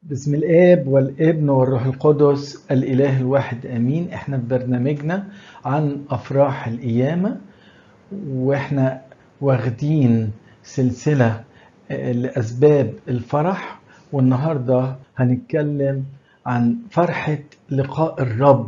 بسم الآب والابن والروح القدس الإله الواحد آمين. احنا في برنامجنا عن أفراح القيامة، واحنا واخدين سلسلة لأسباب الفرح، والنهاردة هنتكلم عن فرحة لقاء الرب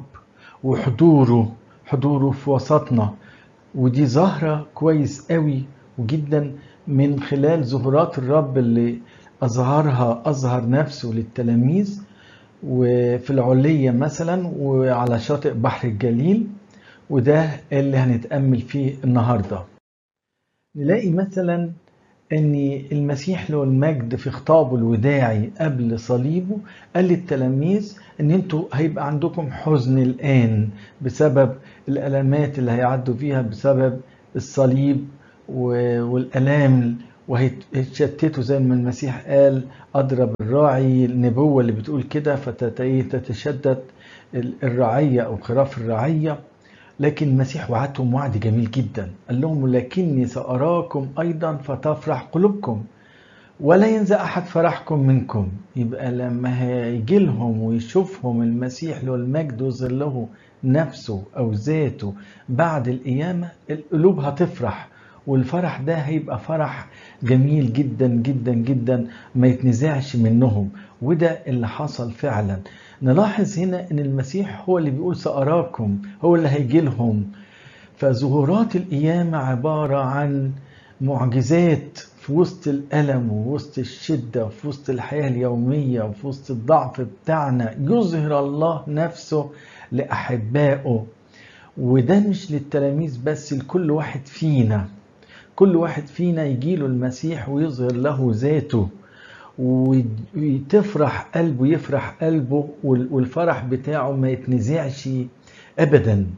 وحضوره في وسطنا. ودي ظاهرة كويس قوي وجدا من خلال ظهورات الرب اللي أظهر نفسه للتلاميذ وفي العلية مثلا وعلى شاطئ بحر الجليل، وده اللي هنتأمل فيه النهاردة. نلاقي مثلا ان المسيح له المجد في خطابه الوداعي قبل صليبه قال للتلاميذ ان انتوا هيبقى عندكم حزن الآن بسبب الألمات اللي هيعدوا فيها بسبب الصليب والألام، وهيتشتتوا زي ما المسيح قال أضرب الراعي، النبوة اللي بتقول كده، فتتشدد الرعية أو خراف الرعية. لكن المسيح وعدهم وعد جميل جدا، قال لهم لكني سأراكم أيضا فتفرح قلوبكم ولا ينزع أحد فرحكم منكم. يبقى لما هيجي لهم ويشوفهم المسيح له المجد ويظهر له نفسه أو ذاته بعد القيامة، القلوب هتفرح، والفرح ده هيبقى فرح جميل جدا جدا جدا ما يتنزعش منهم. وده اللي حصل فعلا. نلاحظ هنا ان المسيح هو اللي بيقول سأراكم، هو اللي هيجي لهم. فظهورات القيامة عبارة عن معجزات في وسط الألم ووسط الشدة وفي وسط الحياة اليومية وفي وسط الضعف بتاعنا، يظهر الله نفسه لأحبائه. وده مش للتلاميذ بس، لكل واحد فينا. كل واحد فينا يجيله المسيح ويظهر له ذاته وتفرح قلبه، يفرح قلبه، والفرح بتاعه ما يتنزعش أبدا.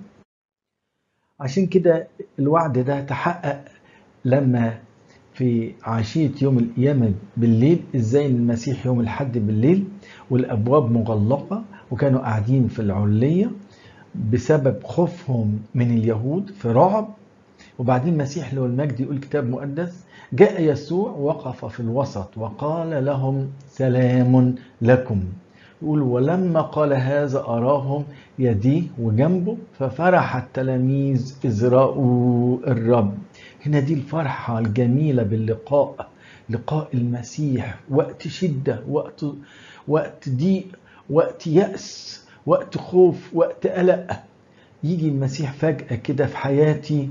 عشان كده الوعد ده تحقق لما في عشية يوم القيامة بالليل، ازاي المسيح يوم الحد بالليل والأبواب مغلقة وكانوا قاعدين في العلية بسبب خوفهم من اليهود في رعب. وبعدين المسيح له المجد يقول كتاب مقدس جاء يسوع وقف في الوسط وقال لهم سلام لكم. يقول ولما قال هذا أراهم يديه وجنبه ففرح التلاميذ إذ رأوا الرب. هنا دي الفرحة الجميلة باللقاء، لقاء المسيح وقت شدة، وقت ضيق، وقت يأس، وقت خوف، وقت قلق. يجي المسيح فجأة كده في حياتي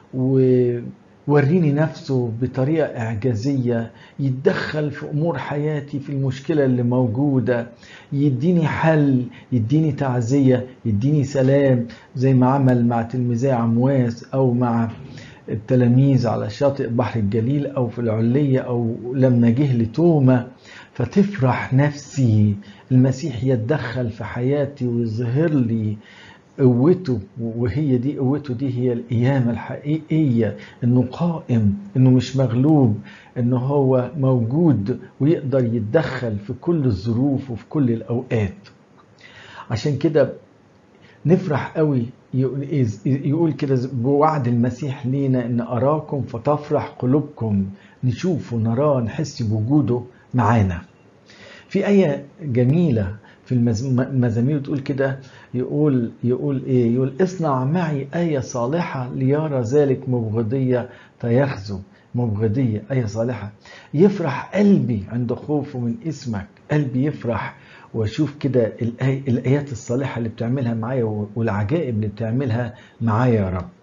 ووريني نفسه بطريقة إعجازية، يتدخل في أمور حياتي، في المشكلة اللي موجودة، يديني حل، يديني تعزية، يديني سلام، زي ما عمل مع تلميذي عمواس أو مع التلاميذ على شاطئ بحر الجليل أو في العلية أو لما جه لتوما. فتفرح نفسي، المسيح يتدخل في حياتي ويظهر لي قوته، وهي دي قوته، دي هي القيامة الحقيقية، انه قائم، انه مش مغلوب، انه هو موجود ويقدر يتدخل في كل الظروف وفي كل الاوقات. عشان كده نفرح قوي، يقول كده بوعد المسيح لينا ان اراكم فتفرح قلوبكم، نشوفه نراه نحس بوجوده معانا. في آية جميلة في المزامير تقول كده، يقول ايه؟ يقول اصنع معي آية صالحة ليرى ذلك مبغضية فيخزو. مبغضية، آية صالحة، يفرح قلبي عند خوفه من اسمك. قلبي يفرح واشوف كده الآيات الصالحة اللي بتعملها معايا والعجائب اللي بتعملها معايا يا رب.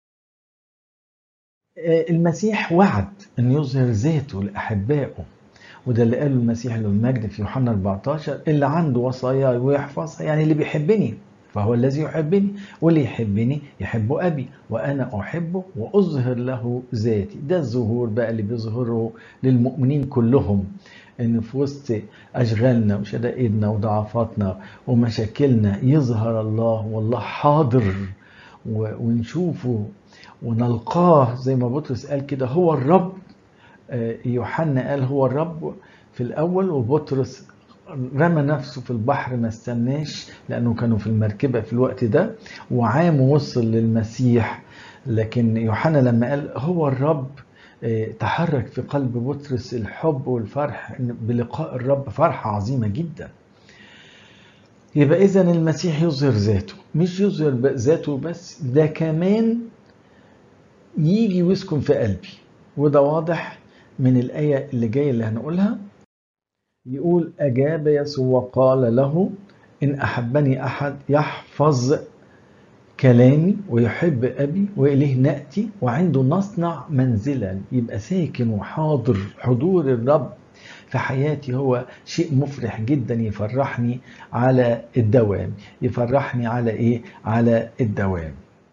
المسيح وعد أن يظهر ذاته لأحبائه، وده اللي قاله المسيح له المجد في يوحنا 14: اللي عنده وصاياي ويحفظها، يعني اللي بيحبني فهو الذي يحبني، واللي يحبني يحب أبي وأنا أحبه وأظهر له ذاتي. ده الظهور بقى اللي بيظهره للمؤمنين كلهم، إن في وسط أشغالنا وشدائدنا وضعفاتنا ومشاكلنا يظهر الله، والله حاضر، ونشوفه ونلقاه زي ما بطرس قال كده هو الرب. يوحنا قال هو الرب في الأول، وبطرس رمى نفسه في البحر ما استناش لأنه كانوا في المركبة في الوقت ده، وعام وصل للمسيح. لكن يوحنا لما قال هو الرب تحرك في قلب بطرس الحب والفرح بلقاء الرب، فرحة عظيمة جدا. يبقى إذن المسيح يظهر ذاته، مش يظهر ذاته بس، ده كمان يجي ويسكن في قلبي. وده واضح من الآية اللي جاية اللي هنقولها. يقول: أجاب يسوع وقال له: إن أحبني أحد يحفظ كلامي ويحب أبي وإليه نأتي وعنده نصنع منزلا. يبقى ساكن وحاضر. حضور الرب في حياتي هو شيء مفرح جدا، يفرحني على الدوام. يفرحني على إيه؟ على الدوام.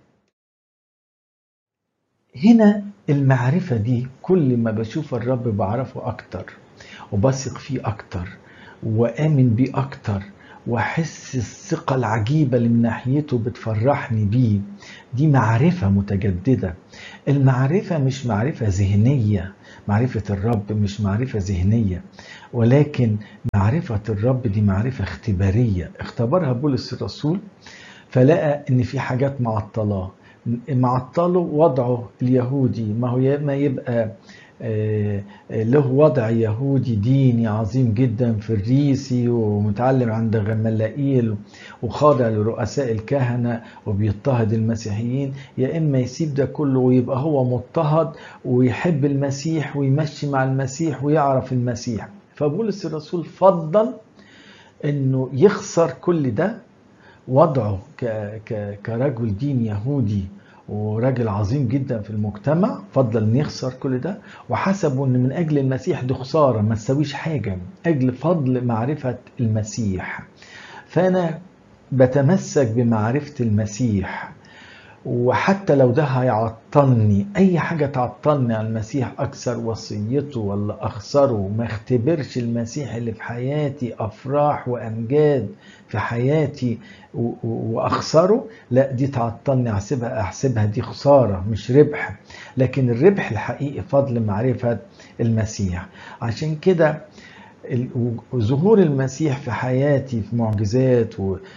هنا المعرفة دي كل ما بشوف الرب بعرفه أكتر وبثق فيه أكتر وآمن بيه أكتر وأحس الثقة العجيبة اللي من ناحيته بتفرحني بيه. دي معرفة متجددة. المعرفة مش معرفة ذهنية، معرفة الرب مش معرفة ذهنية، ولكن معرفة الرب دي معرفة اختبارية. اختبرها بولس الرسول فلقى ان في حاجات معطله وضعه اليهودي. ما هو ما يبقى له وضع يهودي ديني عظيم جدا فريسي ومتعلم عند غملائيل وخاضع لرؤساء الكهنة وبيضطهد المسيحيين، يا إما يسيب ده كله ويبقى هو مضطهد ويحب المسيح ويمشي مع المسيح ويعرف المسيح. فبولس الرسول فضل إنه يخسر كل ده، وضعه كرجل دين يهودي وراجل عظيم جدا في المجتمع، فضل ان يخسر كل ده وحسبوا ان من اجل المسيح دي خساره ما تسويش حاجه، من اجل فضل معرفه المسيح. فانا بتمسك بمعرفه المسيح، وحتى لو ده هيعطلني، اي حاجه تعطلني عن المسيح، اكسر وصيته ولا اخسره، ما اختبرش المسيح اللي في حياتي افراح وامجاد في حياتي واخسره، لا دي تعطلني، احسبها دي خساره مش ربح. لكن الربح الحقيقي فضل معرفه المسيح. عشان كده ظهور المسيح في حياتي في معجزات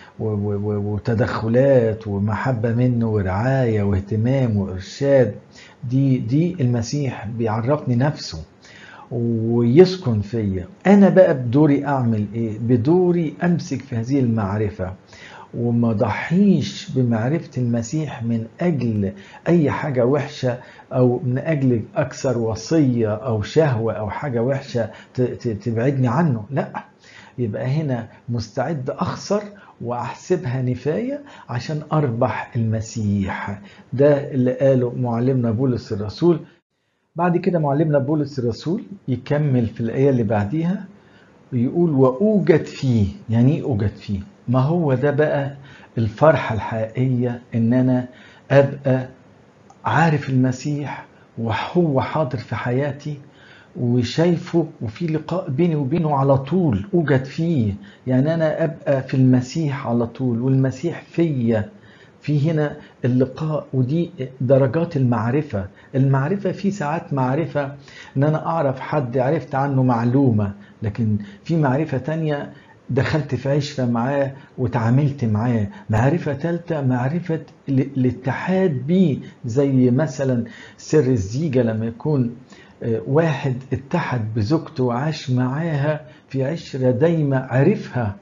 وتدخلات ومحبة منه ورعاية واهتمام وإرشاد، دي المسيح بيعرفني نفسه ويسكن فيا. أنا بقى بدوري أعمل إيه؟ بدوري أمسك في هذه المعرفة وما ضحيش بمعرفة المسيح من أجل أي حاجة وحشة، أو من أجل أكثر وصية أو شهوة أو حاجة وحشة تبعدني عنه. لا، يبقى هنا مستعد أخسر وأحسبها نفاية عشان أربح المسيح. ده اللي قاله معلمنا بولس الرسول. بعد كده معلمنا بولس الرسول يكمل في الآية اللي بعديها ويقول: وأوجد فيه. يعني إيه أوجد فيه؟ ما هو ده بقى الفرحة الحقيقية، إن أنا أبقى عارف المسيح وهو حاضر في حياتي وشايفه وفي لقاء بيني وبينه على طول. أوجد فيه يعني أنا أبقى في المسيح على طول والمسيح فيا. في هنا اللقاء، ودي درجات المعرفة. المعرفة في ساعات معرفة ان انا اعرف حد عرفت عنه معلومة، لكن في معرفة تانية دخلت في عشرة معاه وتعاملت معاه. معرفة ثالثة معرفة الاتحاد بيه، زي مثلا سر الزيجة لما يكون واحد اتحد بزوجته وعاش معاها في عشرة دايمة، عرفها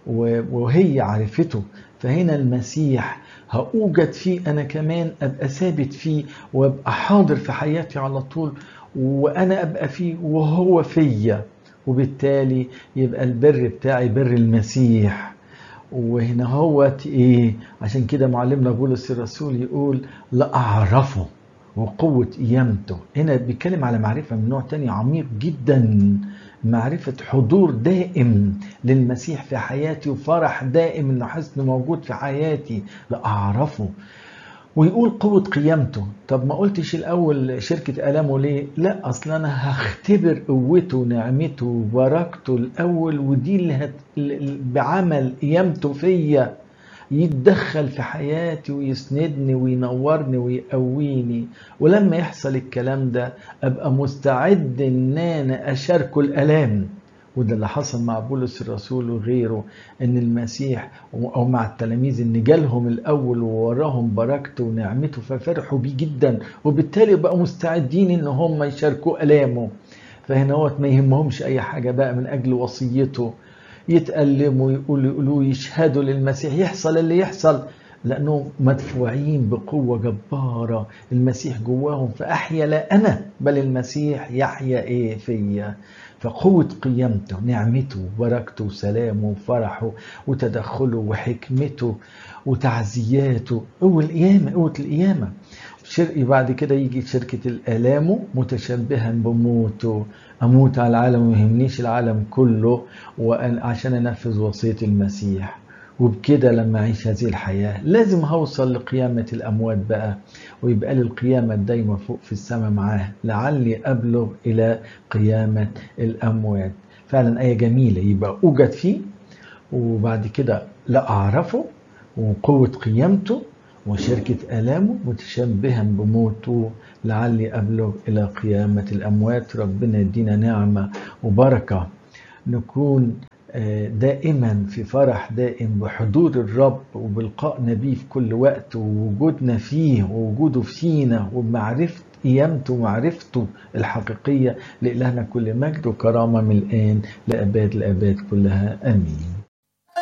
وهي عرفته. فهنا المسيح هأوجد فيه أنا كمان، أبقى ثابت فيه وأبقى حاضر في حياتي على طول، وأنا أبقى فيه وهو فيا، وبالتالي يبقى البر بتاعي بر المسيح. وهنا هو إيه؟ عشان كده معلمنا بولس الرسول يقول: لا أعرفه وقوة قيامته. هنا بيتكلم على معرفة من نوع تاني عميق جدا، معرفة حضور دائم للمسيح في حياتي وفرح دائم انه حاسس انه موجود في حياتي. لا أعرفه. ويقول قوة قيامته. طب ما قلتش الأول شركة ألامه ليه؟ لا، أصلا أنا هختبر قوته ونعمته وبركته الأول، ودي اللي بعمل قيامته فيا يتدخل في حياتي ويسندني وينورني ويقويني. ولما يحصل الكلام ده أبقى مستعد إن أنا أشاركه الألام، وده اللي حصل مع بولس الرسول وغيره، ان المسيح او مع التلاميذ ان جالهم الاول ووراهم بركته ونعمته ففرحوا بيه جدا، وبالتالي بقوا مستعدين ان هم يشاركوا الامه. فهنا هو ما يهمهمش اي حاجه بقى من اجل وصيته، يتألموا يقولوا يشهدوا للمسيح، يحصل اللي يحصل، لأنهم مدفوعين بقوة جبارة المسيح جواهم. فأحيا لا أنا بل المسيح يحيا إيه فيا. فقوة قيامته، نعمته وبركته وسلامه وفرحه وتدخله وحكمته وتعزياته، قوة القيامة، قوة القيامة. بعد كده يجي شركة الآلام متشبها بموته، أموت على العالم ويهمنيش العالم كله عشان أنفذ وصية المسيح. وبكده لما أعيش هذه الحياة لازم هوصل لقيامة الأموات بقى، ويبقى لي القيامة الدايمة فوق في السماء معاه، لعلي أبلغ إلى قيامة الأموات. فعلا آية جميلة، يبقى أوجد فيه وبعد كده لا أعرفه وقوة قيامته وشركة آلامه متشبها بموته، لعلي أبلغ إلى قيامة الأموات. ربنا يدينا نعمة وبركة نكون دائما في فرح دائم بحضور الرب وبلقائنا بيه في كل وقت، ووجودنا فيه ووجوده فينا وبمعرفة قيامته ومعرفته الحقيقية. لإلهنا كل مجد وكرامة من الآن لأباد الآباد كلها، آمين.